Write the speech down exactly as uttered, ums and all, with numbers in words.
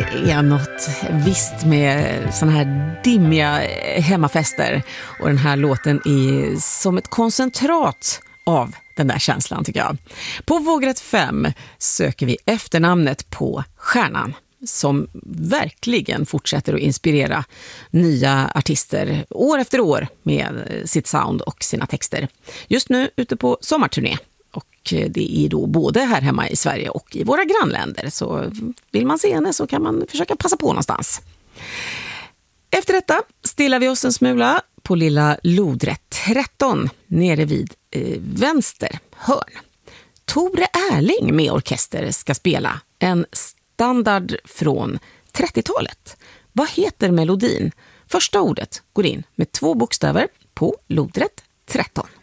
Det är något visst med såna här dimmiga hemmafester, och den här låten är som ett koncentrat av den där känslan, tycker jag. På Vågrätt fem söker vi efternamnet på stjärnan som verkligen fortsätter att inspirera nya artister år efter år med sitt sound och sina texter. Just nu ute på sommarturné. Och det är då både här hemma i Sverige och i våra grannländer. Så vill man se henne så kan man försöka passa på någonstans. Efter detta stillar vi oss en smula på lilla lodrätt tretton nere vid eh, vänster hörn. Tore Erling med orkester ska spela en standard från trettiotalet. Vad heter melodin? Första ordet går in med två bokstäver på lodrätt tretton.